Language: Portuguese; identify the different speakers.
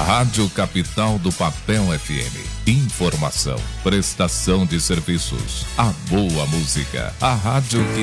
Speaker 1: Rádio Capital do Papel FM. Informação, prestação de serviços, a boa música, a rádio que